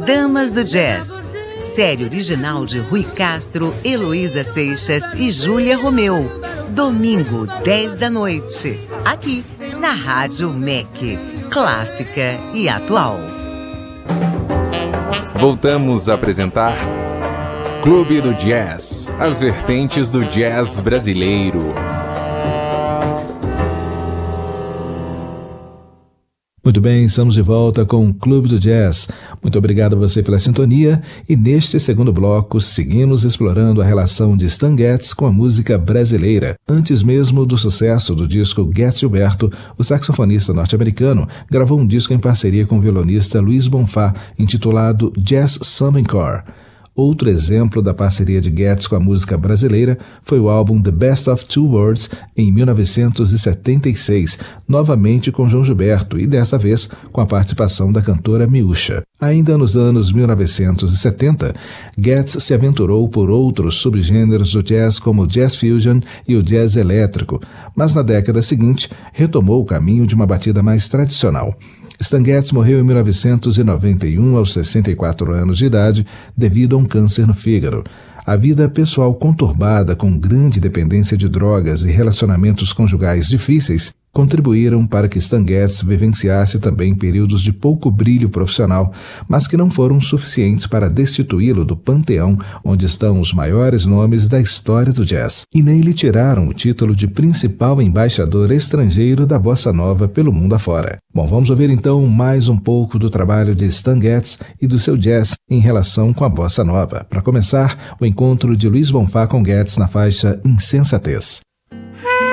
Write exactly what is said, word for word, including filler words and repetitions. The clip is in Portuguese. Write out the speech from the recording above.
Damas do Jazz. Série original de Rui Castro, Heloísa Seixas e Júlia Romeu. Domingo, dez da noite. Aqui, na Rádio M E C. Clássica e atual. Voltamos a apresentar Clube do Jazz. As vertentes do jazz brasileiro. Muito bem, estamos de volta com o Clube do Jazz. Muito obrigado a você pela sintonia e neste segundo bloco seguimos explorando a relação de Stan Getz com a música brasileira. Antes mesmo do sucesso do disco Getz Gilberto, o saxofonista norte-americano gravou um disco em parceria com o violonista Luiz Bonfá, intitulado Jazz Samba Encore. Outro exemplo da parceria de Getz com a música brasileira foi o álbum The Best of Two Worlds, em mil novecentos e setenta e seis, novamente com João Gilberto e dessa vez com a participação da cantora Miúcha. Ainda nos anos mil novecentos e setenta, Getz se aventurou por outros subgêneros do jazz como o jazz fusion e o jazz elétrico, mas na década seguinte retomou o caminho de uma batida mais tradicional. Stan Getz morreu em mil novecentos e noventa e um, aos sessenta e quatro anos de idade, devido a um câncer no fígado. A vida pessoal conturbada, com grande dependência de drogas e relacionamentos conjugais difíceis, contribuíram para que Stan Getz vivenciasse também períodos de pouco brilho profissional, mas que não foram suficientes para destituí-lo do panteão onde estão os maiores nomes da história do jazz, e nem lhe tiraram o título de principal embaixador estrangeiro da bossa nova pelo mundo afora. Bom, vamos ouvir então mais um pouco do trabalho de Stan Getz e do seu jazz em relação com a bossa nova. Para começar, o encontro de Luiz Bonfá com Getz na faixa Insensatez.